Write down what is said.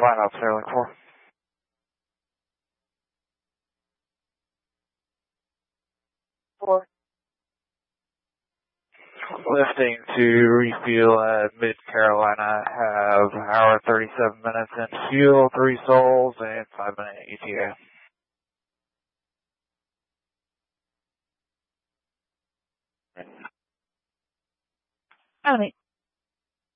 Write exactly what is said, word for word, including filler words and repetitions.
Flat out Sterling four. Four. Lifting to refuel at Mid Carolina. Have hour thirty-seven minutes in fuel, three souls, and five minute E T A. County.